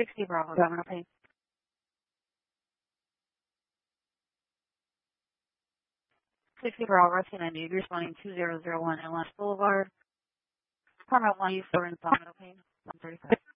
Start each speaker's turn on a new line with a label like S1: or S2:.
S1: 60 Bravo, abdominal pain. 60 Bravo, rescue 90, responding 2001 Atlantis Boulevard. Apartment 1, you for abdominal pain. 135.